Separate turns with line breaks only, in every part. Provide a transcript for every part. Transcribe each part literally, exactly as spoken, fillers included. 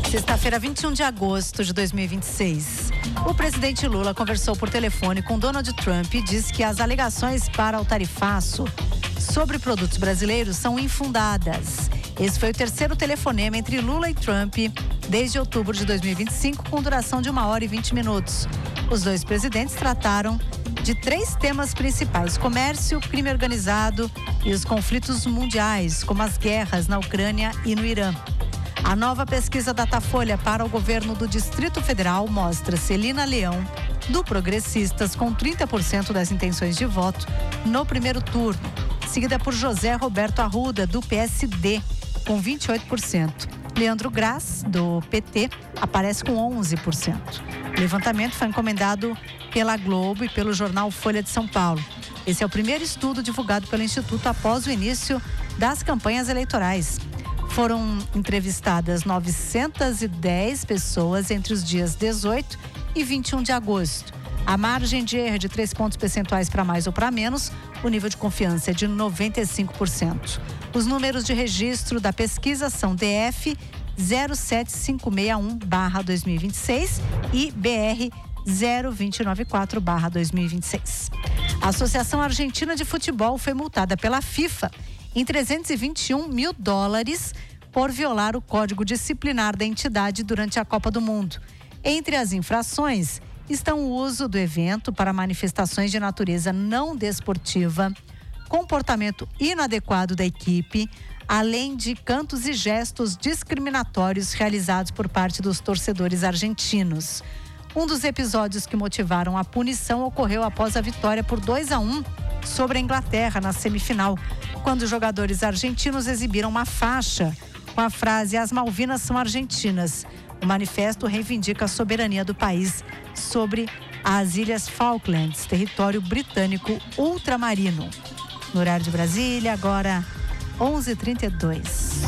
Sexta-feira, vinte e um de agosto de dois mil e vinte e seis. O presidente Lula conversou por telefone com Donald Trump e disse que as alegações para o tarifaço sobre produtos brasileiros são infundadas. Esse foi o terceiro telefonema entre Lula e Trump desde outubro de dois mil e vinte e cinco, com duração de uma hora e vinte minutos. Os dois presidentes trataram de três temas principais: comércio, crime organizado e os conflitos mundiais, como as guerras na Ucrânia e no Irã. A nova pesquisa Datafolha para o governo do Distrito Federal mostra Celina Leão, do Progressistas, com trinta por cento das intenções de voto no primeiro turno, seguida por José Roberto Arruda, do P S D, com vinte e oito por cento. Leandro Graz, do P T, aparece com onze por cento. O levantamento foi encomendado pela Globo e pelo jornal Folha de São Paulo. Esse é o primeiro estudo divulgado pelo Instituto após o início das campanhas eleitorais. Foram entrevistadas novecentas e dez pessoas entre os dias dezoito e vinte e um de agosto. A margem de erro é de três pontos percentuais para mais ou para menos. O nível de confiança é de noventa e cinco por cento. Os números de registro da pesquisa são D F zero sete cinco seis um barra dois mil e vinte e seis e B R zero dois nove quatro barra dois mil e vinte e seis. A Associação Argentina de Futebol foi multada pela FIFA em trezentos e vinte e um mil dólares por violar o código disciplinar da entidade durante a Copa do Mundo. Entre as infrações estão o uso do evento para manifestações de natureza não desportiva, comportamento inadequado da equipe, além de cantos e gestos discriminatórios realizados por parte dos torcedores argentinos. Um dos episódios que motivaram a punição ocorreu após a vitória por dois a um sobre a Inglaterra na semifinal, quando os jogadores argentinos exibiram uma faixa com a frase "As Malvinas são argentinas". O manifesto reivindica a soberania do país sobre as Ilhas Falklands, território britânico ultramarino. No horário de Brasília, agora onze e trinta e dois.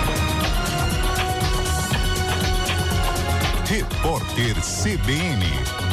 Repórter C B N.